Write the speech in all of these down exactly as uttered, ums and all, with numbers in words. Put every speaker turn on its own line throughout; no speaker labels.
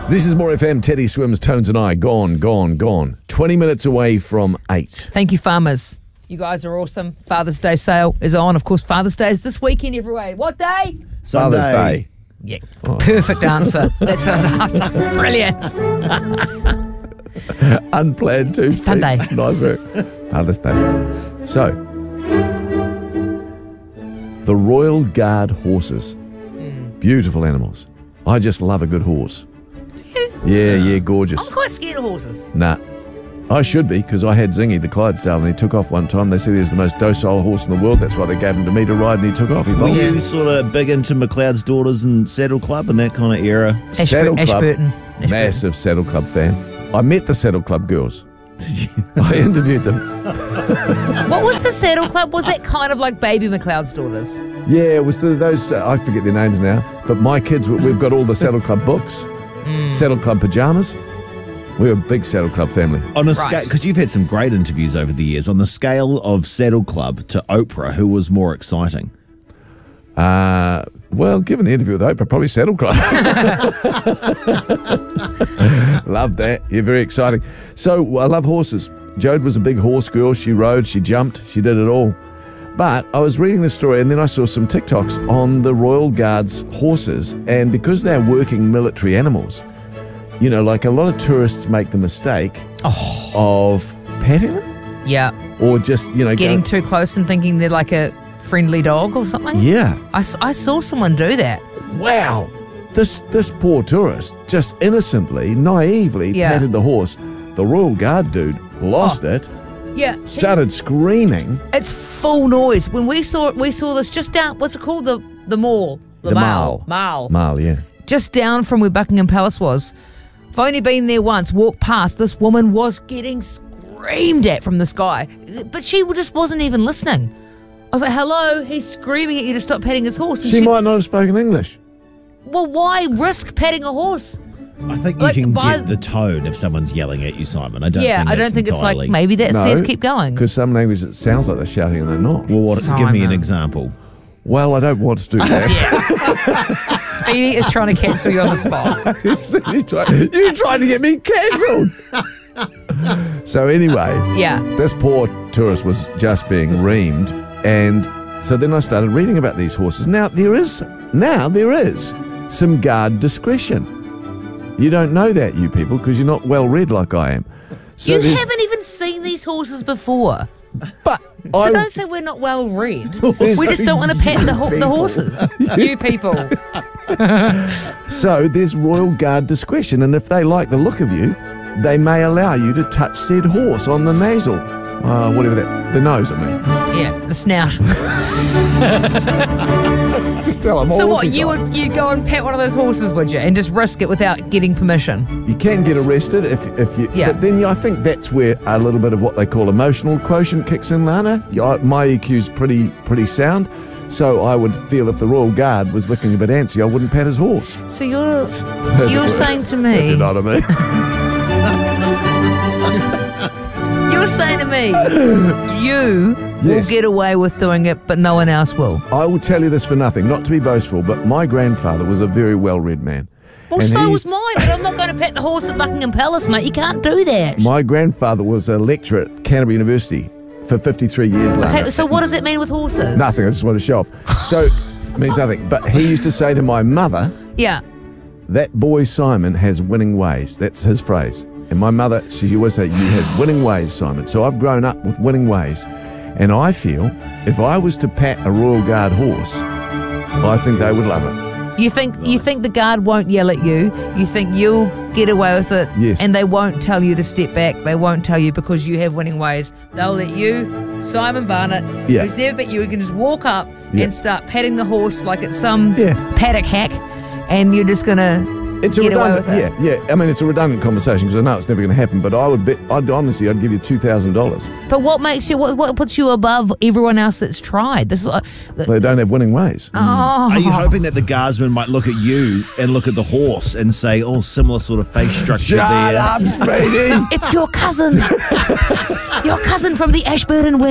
This is More F M. Teddy Swims, Tones and I. Gone, gone, gone. twenty minutes away from eight.
Thank you, farmers. You guys are awesome. Father's Day sale is on. Of course, Father's Day is this weekend, everywhere. What day?
Father's Day.
Yeah, oh. Perfect answer. That's awesome. Brilliant.
Unplanned too.
Sunday.
Nice work. Father's Day. So, the Royal Guard horses. Mm. Beautiful animals. I just love a good horse.
Do you?
Yeah, yeah, gorgeous.
I'm quite scared of horses.
Nah. I should be, because I had Zingy, the Clydesdale, and he took off one time. They said he was the most docile horse in the world. That's why they gave him to me to ride, and he took off. He
Were
bolted.
you sort of big into McLeod's Daughters and Saddle Club and that kind of era?
Ashburton,
Saddle Club,
Ashburton. Ashburton.
Massive Saddle Club fan. I met the Saddle Club girls. I interviewed them.
What was the Saddle Club? Was it kind of like Baby McLeod's Daughters?
Yeah, it was the, those, uh, I forget their names now, but my kids, we've got all the Saddle Club books, mm. Saddle Club pajamas. We're a big Saddle Club family.
On a
Right.
scale, because you've had some great interviews over the years, on the scale of Saddle Club to Oprah, who was more exciting?
Uh, well, given the interview with Oprah, probably Saddle Club. Love that. Yeah, very exciting. So, I love horses. Jode was a big horse girl. She rode, she jumped, she did it all. But I was reading this story and then I saw some TikToks on the Royal Guard's horses, and because they're working military animals, you know, like a lot of tourists make the mistake
Oh.
of petting them
Yeah.
or just, you know,
Getting
going,
too close and thinking they're like a friendly dog or something.
yeah.
I, s- I saw someone do that.
Wow. This this poor tourist just innocently, naively
Yeah.
patted the horse. The Royal Guard dude lost it,
Yeah.
started screaming.
It's full noise. When we saw we saw this just down, what's it called? The the mall.
The mall.
Mall.
Mal, yeah.
Just down from where Buckingham Palace was. I've only been there once, walked past, this woman was getting screamed at from this guy. But she just wasn't even listening. I was like, hello, he's screaming at you to stop petting his horse. And
She might not have spoken English.
Well, why risk petting a horse?
I think you
Like,
can
by-
get the tone if someone's yelling at you, Simon. I don't
yeah,
think
I don't
that's
think it's like,
entirely-
maybe that
No,
says keep going.
Because some language it sounds like they're shouting and they're not.
Well, what, give me an
Simon.
example.
Well, I don't want to do that.
Speedy is trying to cancel you on the spot.
you, tried, you tried to get me cancelled. So anyway,
Yeah.
this poor tourist was just being reamed, and so then I started reading about these horses. Now there is now there is some guard discretion. You don't know that, you people, because you're not well read like I am. So
you
there's-
haven't even seen these horses before.
but
So
I,
don't say we're not well read. We just don't want to pet the, ho- the horses. You people.
so there's Royal Guard discretion, and if they like the look of you, they may allow you to touch said horse on the nasal, uh, whatever that, the nose. I mean,
Yeah, the snout.
just tell them.
So what, you would you go and pet one of those horses, would you? And just risk it without getting permission?
You can get arrested if if you.
Yeah.
But then I think that's where a little bit of what they call emotional quotient kicks in, Lana. Yeah, my E Q's pretty pretty sound, so I would feel if the Royal Guard was looking a bit antsy, I wouldn't pet his horse.
So you're
As it
you're
were.
saying to
If
me,
you know what I mean?
you're saying to me, you
Yes.
will get away with doing it, but no one else will.
I will tell you this for nothing, not to be boastful, but my grandfather was a very well-read man.
Well,
And
so
he-
was mine, but I'm not going to pet the horse at Buckingham Palace, mate. You can't do that.
My grandfather was a lecturer at Canterbury University for fifty-three years. Lana.
Okay, so what does it mean with horses?
Nothing. I just want to show off. So it means nothing. But he used to say to my mother,
Yeah.
that boy Simon has winning ways. That's his phrase. And my mother, she always say, you have winning ways, Simon. So I've grown up with winning ways. And I feel if I was to pat a Royal Guard horse, I think they would love it.
You think you think the guard won't yell at you. You think you'll get away with it.
Yes.
And they won't tell you to step back. They won't tell you because you have winning ways. They'll let you, Simon Barnett,
Yeah.
who's never bit you, you can just walk up
Yeah.
and start patting the horse like it's some
Yeah.
paddock hack, and you're just gonna
It's a
get away
redundant,
with it.
yeah, yeah. I mean, it's a redundant conversation because I know it's never going to happen. But I would bet, I'd honestly, I'd give you two thousand dollars.
But what makes you? What, what puts you above everyone else that's tried? This is. Uh, th-
They don't have winning ways.
oh.
Are you hoping that the guardsman might look at you and look at the horse and say, oh, similar sort of face structure
Shut
there?
up, Speedy.
It's your cousin. Your cousin from the Ashburton wing.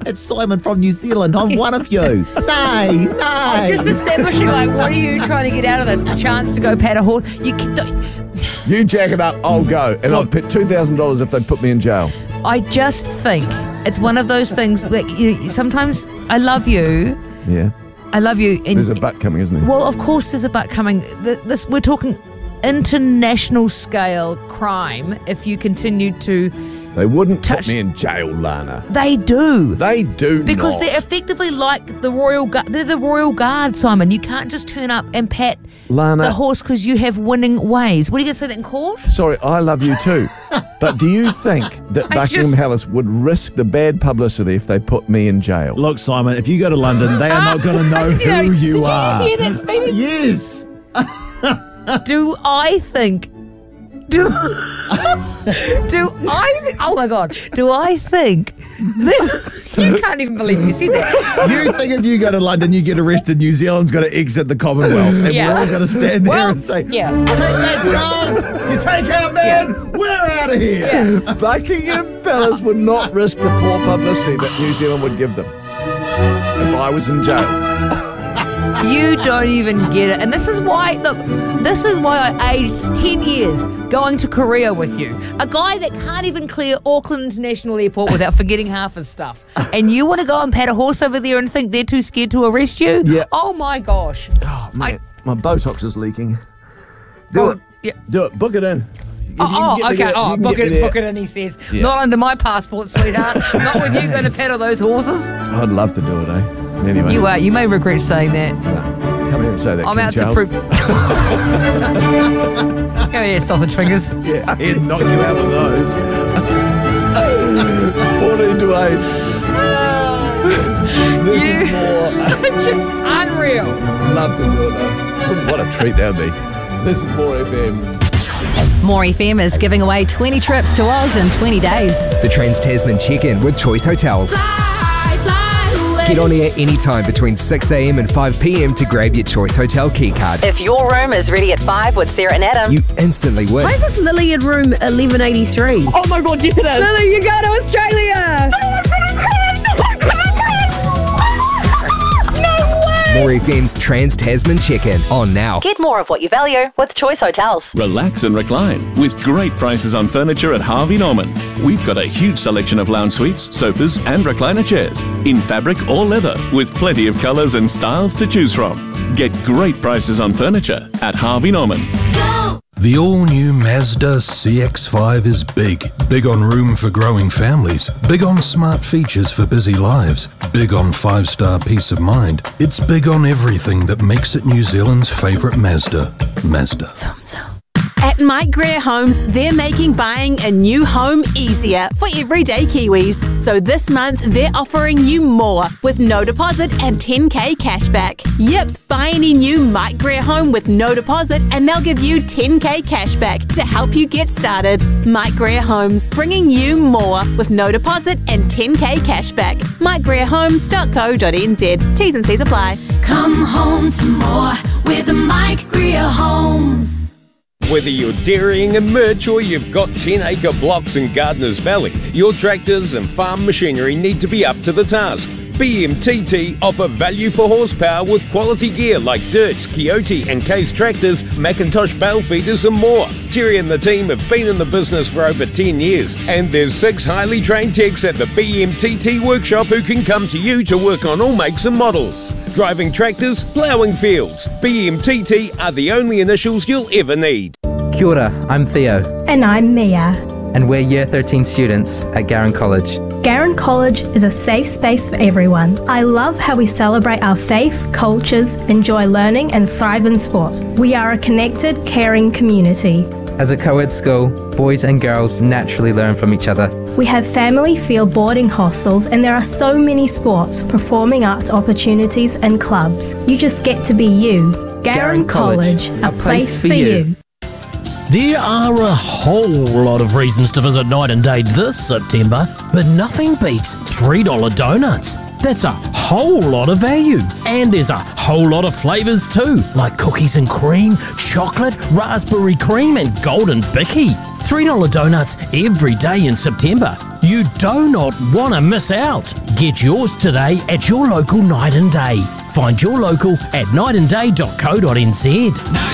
It's Simon from New Zealand. I'm one of you. Nay, nay.
I'm just establishing, like, what are you trying to get out of this? The chance to go pat a horse? You can, don't,
You jack it up, I'll go. And I'll pay two thousand dollars if they put me in jail.
I just think it's one of those things, like, you, sometimes I love you.
Yeah.
I love you. And,
There's a butt coming, isn't there?
well, of course there's a butt coming. The, this We're talking international scale crime if you continue to...
They wouldn't
touch-
put me in jail, Lana.
They do.
They do
Because
not.
they're effectively like the Royal Guard. They're the Royal Guard, Simon. You can't just turn up and pat
Lana.
the horse because you have winning ways. What are you going to say that in court?
Sorry, I love you too. But do you think that
I
Buckingham
just-
Palace would risk the bad publicity if they put me in jail?
Look, Simon, if you go to London, they are not going to know
You know,
who you
did
are.
you just hear that, Speedy?
Yes.
Do I think... Do, do I... Th- oh, my God. Do I think... That, you can't even believe you said that.
You think if you go to London, you get arrested, New Zealand's got to exit the Commonwealth. And
Yeah.
we're all going to stand there
Well,
and say,
yeah.
Take that, Charles! You take out, man! We're out of here!
Yeah.
Buckingham Palace would not risk the poor publicity that New Zealand would give them if I was in jail.
You don't even get it. And this is why, look, this is why I aged ten years going to Korea with you. A guy that can't even clear Auckland International Airport without forgetting half his stuff. And you want to go and pat a horse over there and think they're too scared to arrest you?
Yeah.
Oh, my gosh.
Oh, man, my Botox is leaking. Do
Oh,
it.
yeah.
Do it. Book it in. If you can
Oh,
get
oh
me
okay.
there,
Oh,
you can
book
get
it,
me there.
book it in, he says.
Yeah.
Not under my passport, sweetheart. Not with you going to pedal those horses.
I'd love to do it, eh? Anyway.
You are. You may regret saying that.
No, come here and say that,
I'm
King
out
Charles.
to prove. Go here, sausage fingers.
Yeah, he'd knock you out with those. fourteen to eight. This
You-
is more.
Just unreal.
Love to do it though. What a treat that would be. This is More F M.
More F M is giving away twenty trips to Oz in twenty days.
The Trans-Tasman Check-In with Choice Hotels. Get on air anytime between six a.m. and five p.m. to grab your Choice Hotel keycard.
If your room is ready at five with Sarah and Adam,
You instantly win.
Why is this Lily in room eleven eighty-three?
Oh my god, yes it is.
Lily, you go to Australia!
More F M's Trans-Tasman Check-In on now.
get more of what you value with Choice Hotels.
Relax and recline with great prices on furniture at Harvey Norman. We've got a huge selection of lounge suites, sofas and recliner chairs in fabric or leather with plenty of colours and styles to choose from. Get great prices on furniture at Harvey Norman.
The all-new Mazda C X five is big. Big on room for growing families. Big on smart features for busy lives. Big on five-star peace of mind. It's big on everything that makes it New Zealand's favourite Mazda. Mazda.
At Mike Greer Homes, they're making buying a new home easier for everyday Kiwis. So this month, they're offering you more with no deposit and ten K cashback. Yep, buy any new Mike Greer home with no deposit and they'll give you ten K cashback to help you get started. Mike Greer Homes, bringing you more with no deposit and ten K cashback. mike greer homes dot co dot n z. T's and C's apply.
Come home to more with Mike Greer Homes.
Whether you're dairying and merch or you've got ten acre blocks in Gardner's Valley, your tractors and farm machinery need to be up to the task. B M T T offer value for horsepower with quality gear like Dirt's, Coyote and Case tractors, Macintosh bale feeders and more. Jerry and the team have been in the business for over ten years and there's six highly trained techs at the B M T T workshop who can come to you to work on all makes and models. Driving tractors, ploughing fields. B M T T are the only initials you'll ever need.
Kia ora, I'm Theo,
And I'm Mia.
and we're Year thirteen students at Garran College.
Garran College is a safe space for everyone. I love how we celebrate our faith, cultures, enjoy learning and thrive in sport. We are a connected, caring community.
As a co-ed school, boys and girls naturally learn from each other.
We have family feel boarding hostels and there are so many sports, performing arts opportunities and clubs. You just get to be you. Garran College, a place for you.
There are a whole lot of reasons to visit Night and Day this September, but nothing beats three dollar donuts. That's a whole lot of value. And there's a whole lot of flavours too, like cookies and cream, chocolate, raspberry cream and golden bicky. three dollar donuts every day in September. You do not want to miss out. Get yours today at your local Night and Day. Find your local at night and day dot co dot n z.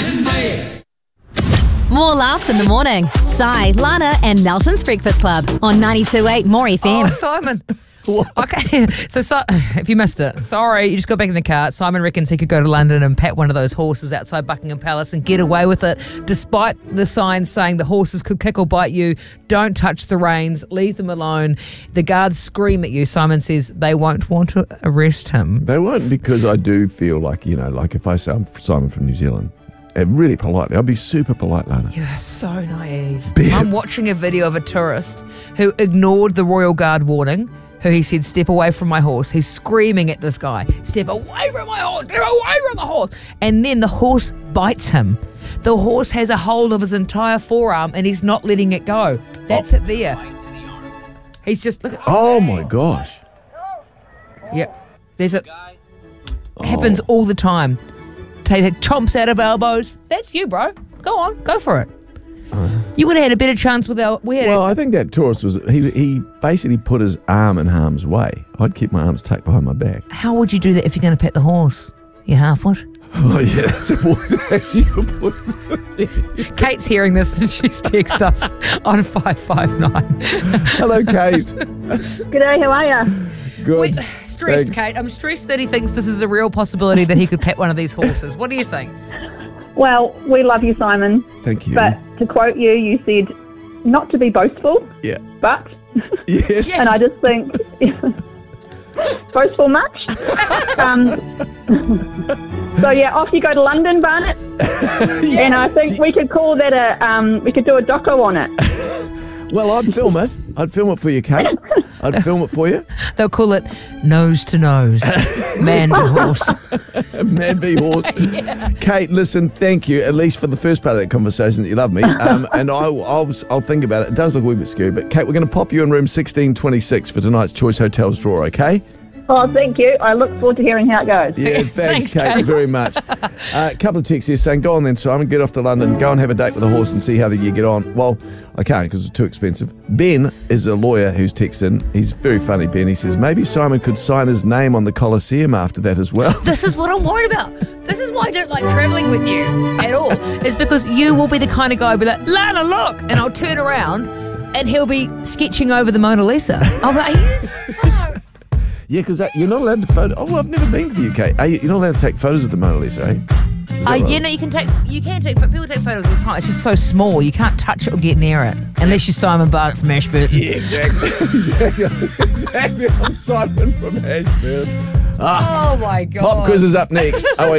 More laughs in the morning. Si, Lana and Nelson's Breakfast Club on ninety-two point eight More F M.
Oh, Simon. Okay, so, so if you missed it, sorry, you just got back in the car. Simon reckons he could go to London and pat one of those horses outside Buckingham Palace and get away with it, despite the signs saying the horses could kick or bite you. Don't touch the reins, leave them alone. The guards scream at you. Simon says they won't want to arrest him.
They won't, because I do feel like, you know, like if I say I'm Simon from New Zealand, and really politely, I'll be super polite, Lana.
You're so naive.
Be-
I'm watching a video of a tourist who ignored the Royal Guard warning, who he said, step away from my horse. He's screaming at this guy, step away from my horse, step away from the horse. And then the horse bites him. The horse has a hold of his entire forearm and he's not letting it go. That's oh. it there. He's just, look at,
oh my gosh.
Yep. There's a, oh. happens all the time. Take chomps out of elbows. That's you, bro. Go on, go for it. You would have had a better chance with our... We had
well,
a,
I think that tourist was... He he basically put his arm in harm's way. I'd keep my arms tucked behind my back.
How would you do that if you're going to pet the horse? You half what?
Oh, yeah, that's a point. Actually, good point.
Kate's hearing this and she's texted us on five five nine.
Hello, Kate.
G'day, how are you?
Good.
Wait, stressed, Thanks. Kate. I'm stressed that he thinks this is a real possibility that he could pet one of these horses. What do you think?
Well, we love you, Simon.
Thank you.
But to quote you, you said not to be boastful.
Yeah.
But.
Yes.
And I just think, boastful much? um, so yeah, off you go to London, Barnett. Yeah. And I think we could call that a, um, we could do a doco on it.
Well, I'd film it. I'd film it for you, Kate. I'd film it for you.
They'll call it nose to nose, man to horse.
Man v horse. Yeah. Kate, listen, thank you, at least for the first part of that conversation that you love me. Um, and I'll, I'll, I'll think about it. It does look a wee bit scary, but Kate, we're going to pop you in room sixteen twenty-six for tonight's Choice Hotels draw, okay?
Oh, thank you. I look forward to hearing how it goes.
Yeah, thanks,
Thanks
Kate,
Kate,
very much. A uh, couple of texts here saying, go on then, Simon, get off to London, go and have a date with a horse and see how the year get on. Well, I can't because it's too expensive. Ben is a lawyer who's texted in. He's very funny, Ben. He says, maybe Simon could sign his name on the Colosseum after that as well.
This is what I'm worried about. This is why I don't like travelling with you at all. Is because you will be the kind of guy who'll be like, Lana, look! And I'll turn around and he'll be sketching over the Mona Lisa. I'll be like, are you...
Yeah, because you're not allowed to photo. Oh, well, I've never been to the U K. Are you, you're not allowed to take photos of the Mona Lisa, eh?
Uh, right? Yeah, no, you can take. You can take. People take photos all the time. It's just so small, you can't touch it or get near it unless you're Simon Barnett from Ashburton.
Yeah, exactly, exactly, exactly. I'm Simon from Ashburton. Ah,
oh my god!
Pop quiz is up next. Oh wait.